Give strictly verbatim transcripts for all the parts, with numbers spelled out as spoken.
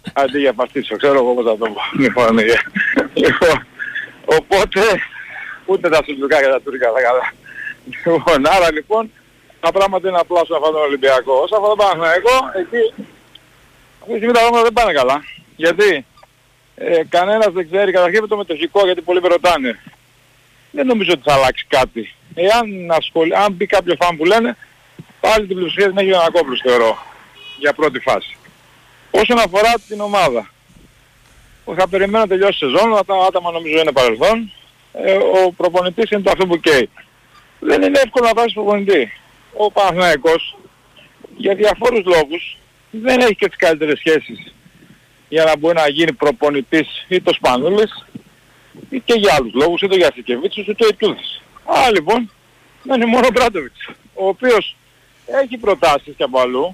Αντί για παστίτσο, ξέρω εγώ πώς θα το πω. Λοιπόν, λοιπόν, οπότε ούτε τα σουλτουκά και τα τουρκικά θα καλά. Λοιπόν, άρα λοιπόν τα πράγματα είναι απλά στον αυτόν τον Ολυμπιακό. Όσο αυτό το Παναθηναϊκό, εκεί αυτή τη στιγμή τα πράγματα δεν πάνε καλά. Γιατί ε, κανένας δεν ξέρει, καταρχήν το μετοχικό, γιατί πολλοί με ρωτάνε. Δεν νομίζω ότι θα αλλάξει κάτι. Εάν ασχολ... αν μπει κάποιο φαν που λένε, πάλι την πλειοψηφία την έχει ο Γιαννακόπουλος, θεωρώ, για πρώτη φάση. Όσον αφορά την ομάδα, θα περιμένω να τελειώσει η σεζόν, τα άτομα νομίζω είναι παρελθόν. Ε, ο προπονητής είναι το αυτό που καίει. Δεν είναι εύκολο να βάζεις προπονητή. Ο Παναθηναϊκός, για διαφόρους λόγους, δεν έχει και τις καλύτερες σχέσεις για να μπορεί να γίνει προπονητής ή το Σπανούλης, ή και για άλλους λόγους, ή το Γιασικεβίτσιος, ή το Ιτούδης. Άρα λοιπόν, δεν είναι μόνο ο Μπράντοβιτς, ο οποίος έχει προτάσεις και από αλλού,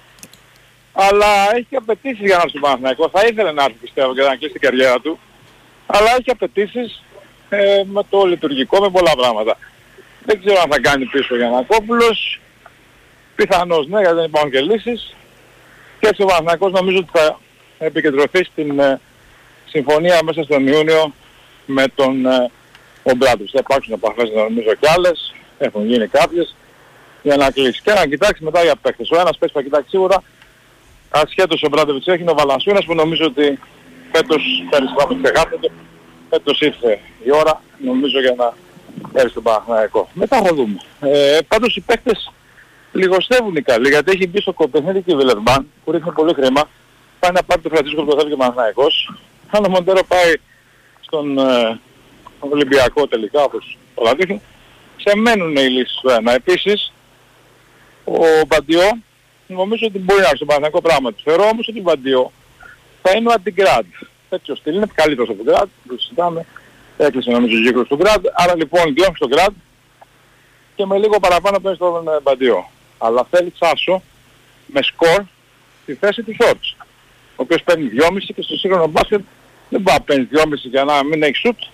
αλλά έχει απαιτήσεις για να έρθει στον Παναθηναϊκό. Θα ήθελε να έρθει, πιστεύω, και να κλείσει την καριέρα του, αλλά έχει απαιτήσεις ε, με το λειτουργικό, με πολλά πράγματα. Δεν ξέρω αν θα κάνει πίσω ο Γιαννακόπουλος. Πιθανώς ναι, γιατί δεν υπάρχουν και λύσεις. Και έτσι ο Παναθηναϊκός νομίζω ότι θα επικεντρωθεί στην ε, συμφωνία μέσα στον Ιούνιο με τον ε, Ομπράτος. Θα υπάρξουν επαφές νομίζω και άλλες. Έχουν γίνει κάποιες για να κλείσει. Και να κοιτάξει μετά για παίκτες. Ο ένας παίκτης θα κοιτάξει σίγουρα. Ασχέτως ο Μπράντοβιτς έχει, είναι ο Βαλανσούνας που νομίζω ότι φέτος, πέρυσι πάμε ξεχάσετε, φέτος ήρθε η ώρα νομίζω για να έρθει στον Παναθηναϊκό. Μετά θα δούμε. Ε, πάντως οι παίκτες λιγοστεύουν οι καλοί, γιατί έχει μπει στο παιχνίδι και η Βιλερμπάν που ρίχνει πολύ χρήμα. Πάει να πάρει το Φραντζίσκο που το θέλει και ο Παναθηναϊκός. Αν ο Μοντέρο πάει στον ε, Ολυμπιακό τελικά, όπως όλα δείχνει, σε μένουν οι λύσεις του ένα. Επίσης, ο Μπαντιό νομίζω ότι μπορεί να έρθει στον Παναθηναϊκό πράγματι. Θεωρώ όμως ότι ο Μπαντιό θα είναι ο αντιγκράντ. Έτσι ο στυλ είναι καλύτερος από τον Γκραντ, το συζητάμε. Έκλεισε νομίζω ο γύκος του Γκραντ, άρα λοιπόν διώχνει στον Γκραντ και με λίγο παραπάνω παίρνει στον Μπαντιό. Αλλά θέλει Τσάσο με σκορ στη θέση του Σόρτς, ο οποίος παίρνει δυόμισι και στο σύγχρονο μπάσκετ δεν πάει να παίρνει δυόμισι για να μην έχει σουτ.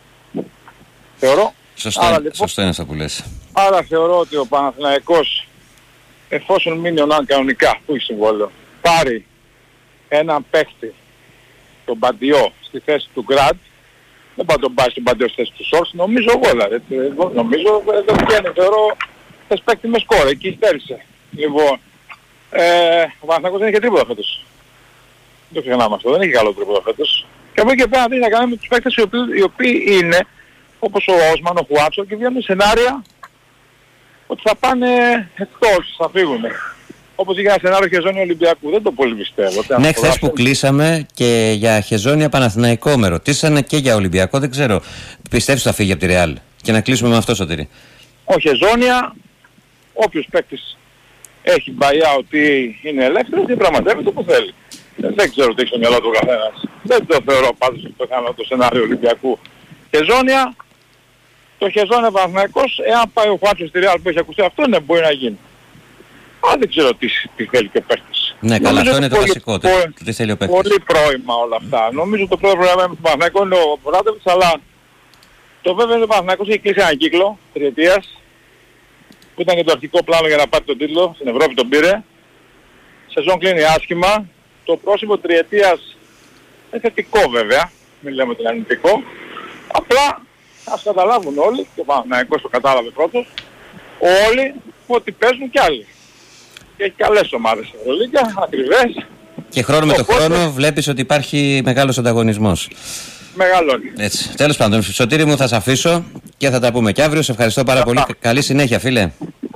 Θεωρώ. Σωστό, άρα, λοιπόν, σωστό είναι αυτό που λες. Άρα θεωρώ ότι ο Παναθηναϊκός, εφόσον μείνει ο Ναν κανονικά που έχει συμβόλαιο, πάρει έναν παίχτη, τον Μπαντιό, στη θέση του Γκραντ, δεν πάει τον πάει στον Μπαντιό στη θέση του Σόρτς, νομίζω εγώ δηλαδή. Νομίζω δεν βγαίνει, θεωρώ θες παίκτη με σκόρ, εκεί στέρισε. Λοιπόν, ε, ο Παναθηναϊκός δεν είχε τίποτα φέτος. Δεν το ξεχνάμε αυτό, δεν έχει καλό τίποτα φέτος. Και από εκεί και πέρα τι να κάνουμε με τους παίκτες οι οποίοι, οι οποίοι είναι, όπως ο Όσμαν, ο Χουάτσο, και βγαίνουν σενάρια ότι θα πάνε εκτός, θα φύγουν. Όπως είχε ένα σενάριο Χεζόνια Ολυμπιακού, δεν το πολύ πιστεύω. Ναι, χθες που κλείσαμε και για Χεζόνια Παναθηναϊκό με ρωτήσανε και για Ολυμπιακό, δεν ξέρω. Πιστεύεις θα φύγει από τη Ρεάλ και να κλείσουμε με αυτό, Σωτήρη? Ο Χεζόνια, όποιος παίκτης έχει μπαϊά ότι είναι ελεύθερος, διαπραγματεύεται που θέλει. Δεν ξέρω τι έχει στο μυαλό του καθένας. Δεν το θεωρώ πάντως το, το σενάριο Ολυμπιακού. Χεζόνια, το Χεζόνια Παναθηναϊκός, εάν πάει ο Χουάτσος στη Ρεάλ που έχει ακουστεί αυτό, ναι, μπορεί να γίνει. Αλλά δεν ξέρω τι, τι θέλει και ο παίκτης. Ναι, καλά, αυτό είναι το βασικό. Τι θέλει ο παίκτης. Πολύ πρόημα όλα αυτά. Νομίζω το πρώτο πρόβλημα με τον Παναθηναϊκό είναι ο Μπράντοβιτς, αλλά το βέβαιο είναι ότι ο Παναθηναϊκός έχει κλείσει ένα κύκλο τριετίας, που ήταν και το αρχικό πλάνο για να πάρει τον τίτλο, στην Ευρώπη τον πήρε. Σεζόν κλείνει άσχημα. Το πρόσημο τριετίας είναι θετικό βέβαια, μην λέμε ότι είναι αρνητικό. Απλά ας καταλάβουν όλοι, και ο Παναθηναϊκός το κατάλαβε πρώτος, όλοι ότι παίζουν κι άλλοι. Και έχει καλές ομάδες στην Ευρωλίγκα, ακριβές. Και χρόνο με το χρόνο βλέπεις ότι υπάρχει μεγάλος ανταγωνισμός. Μεγαλώνει. Έτσι. Τέλος πάντων, Σωτήρη μου, θα σε αφήσω και θα τα πούμε κι αύριο. Σε ευχαριστώ πάρα πολύ. Καλή συνέχεια, φίλε.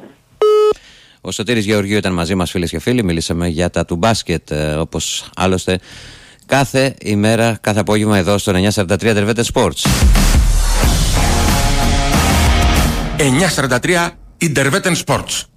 Ο Σωτήρης Γεωργίου ήταν μαζί μας, φίλες και φίλοι. Μιλήσαμε για τα του μπάσκετ, όπως άλλωστε κάθε ημέρα, κάθε απόγευμα εδώ στο εννιακόσια σαράντα τρία Dervetes Sports. εννιακόσια σαράντα τρία η Dervetes Sports.